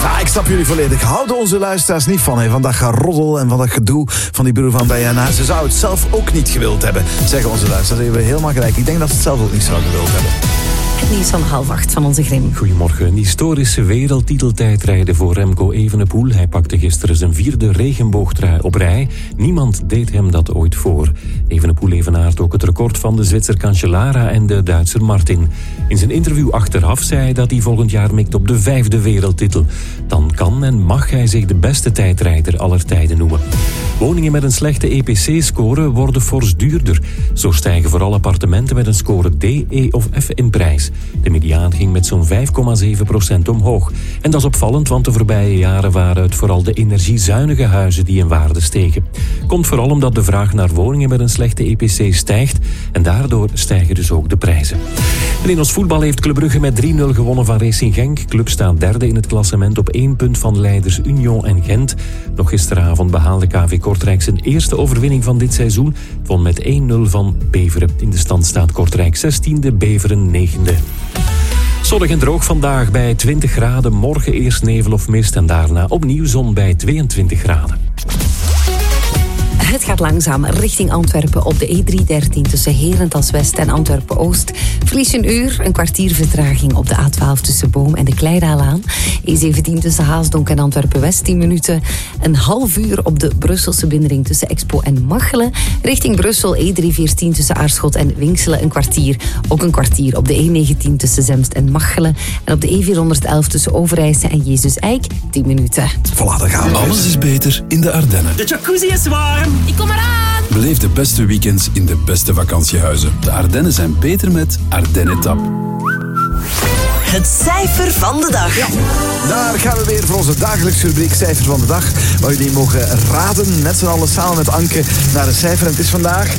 Ik snap jullie volledig. Houden onze luisteraars niet van, van dat geroddel en van dat gedoe van die broer van Diana. Ze zou het zelf ook niet gewild hebben, zeggen onze luisteraars. Daar hebben we helemaal gelijk. Ik denk dat ze het zelf ook niet zou gewild hebben. Het nieuws van 7:30 van onze Grim. Goedemorgen. Een historische wereldtiteltijdrijden voor Remco Evenepoel. Hij pakte gisteren zijn 4e regenboogtrui op rij. Niemand deed hem dat ooit voor. Evenepoel evenaart ook het record van de Zwitser Cancellara en de Duitser Martin. In zijn interview achteraf zei hij dat hij volgend jaar mikt op de 5e wereldtitel. Dan kan en mag hij zich de beste tijdrijder aller tijden noemen. Woningen met een slechte EPC-score worden fors duurder. Zo stijgen vooral appartementen met een score D, E of F in prijs. De mediaan ging met zo'n 5,7% omhoog. En dat is opvallend, want de voorbije jaren waren het vooral de energiezuinige huizen die in waarde stegen. Komt vooral omdat de vraag naar woningen met een slechte EPC stijgt en daardoor stijgen dus ook de prijzen. En in ons voetbal heeft Club Brugge met 3-0 gewonnen van Racing Genk. Club staat derde in het klassement op 1 punt van leiders Union en Gent. Nog gisteravond behaalde KV Kortrijk zijn eerste overwinning van dit seizoen. Won met 1-0 van Beveren. In de stand staat Kortrijk 16e, Beveren 9e. Zonnig en droog vandaag bij 20 graden. Morgen eerst nevel of mist en daarna opnieuw zon bij 22 graden. Het gaat langzaam richting Antwerpen op de E313 tussen Herentals West en Antwerpen-Oost. Verlies je een uur, een kwartier vertraging op de A12 tussen Boom en de Kleidaalaan. E17 tussen Haasdonk en Antwerpen-West 10 minuten. Een half uur op de Brusselse binnenring tussen Expo en Machelen. Richting Brussel E314 tussen Aarschot en Winkselen een kwartier. Ook een kwartier op de E19 tussen Zemst en Machelen. En op de E411 tussen Overijse en Jezus Eik 10 minuten. Voilà, daar gaan we. Alles is beter in de Ardennen. De jacuzzi is warm. Ik kom eraan! Beleef de beste weekends in de beste vakantiehuizen. De Ardennen zijn beter met Ardennetap. Het cijfer van de dag. Ja, daar gaan we weer voor onze dagelijkse rubriek Cijfer van de Dag. Waar jullie mogen raden, met z'n allen samen met Anke, naar een cijfer. En het is vandaag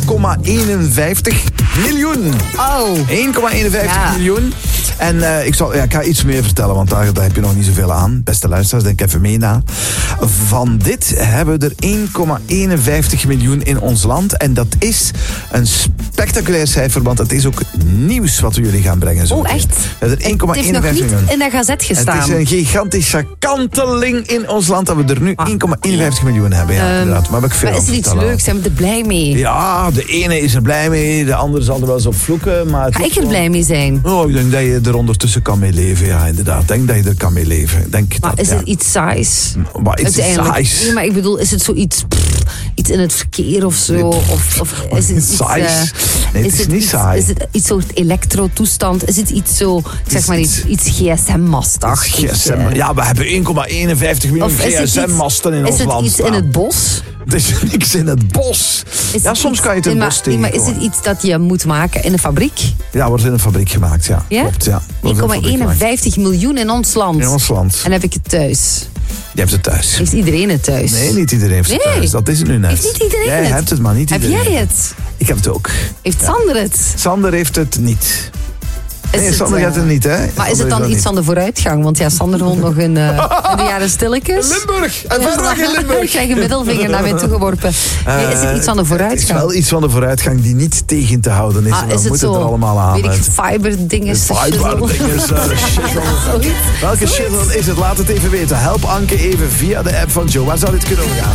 1,51 miljoen. Oh. 1,51 miljoen. En ik ga iets meer vertellen, want daar heb je nog niet zoveel aan. Beste luisteraars, denk even mee na. Van dit hebben we er 1,51 miljoen in ons land. En dat is een spectaculair cijfer, want het is ook nieuws wat we jullie gaan brengen. Zo. Oh, echt? Er 1,51 het heeft nog niet miljoen. in de gazet gestaan. Het is een gigantische kanteling in ons land dat we er nu 1,51 miljoen hebben. Ja, inderdaad. Maar is er iets leuks? Zijn we er blij mee? Ja, de ene is er blij mee, de andere zal er wel eens op vloeken. Maar ga ik er blij mee zijn? Oh, ik denk dat je er ondertussen kan mee leven. Ja, inderdaad. Ik denk dat je er kan mee leven. Maar is het iets saais? Maar is het saais? Nee, maar ik bedoel, is het zoiets... iets in het verkeer of zo? Of is het iets... saais? Nee, het is niet saai. Is het iets soort elektrotoestand? Is het iets zo... Ik zeg maar iets GSM-mastig? GSM, ja, we hebben 1,51 miljoen GSM-masten in ons land. Is het iets in het bos? Er is niks in het bos. Ja, soms kan je het in het bos tegenkomen. Maar is het iets dat je moet maken in een fabriek? Ja, wordt in een fabriek gemaakt, ja. Klopt, ja. 1,51 miljoen in ons land. In ons land. En heb ik het thuis. Je hebt het thuis. Heeft iedereen het thuis? Nee, niet iedereen heeft het thuis. Dat is het nu net. Heeft niet iedereen Jij hebt het, maar niet iedereen. Heb jij het? Ik heb het ook. Heeft Sander het? Sander heeft het niet. Nee, Sander heeft het niet, hè? Maar is het dan iets van de vooruitgang? Want ja, Sander woont nog in de jaren stilletjes. Limburg! En verder nog in Limburg! Ik krijg een middelvinger naar mij toegeworpen. Nee, is het iets van de vooruitgang? Het is wel iets van de vooruitgang die niet tegen te houden is. Is het zo? Er allemaal aan. Weet ik, fiberdingen? Fiberdingen, Welke shizzle is het? Laat het even weten. Help Anke even via de app van Joe. Waar zou dit kunnen overgaan?